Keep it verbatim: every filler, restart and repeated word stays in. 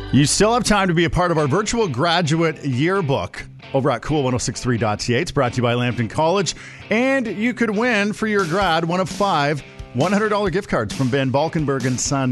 You still have time to be a part of our virtual graduate yearbook over at cool ten sixty-three dot c a. It's brought to you by Lambton College. And you could win for your grad one of five one hundred dollars gift cards from Ben Balkenberg and Son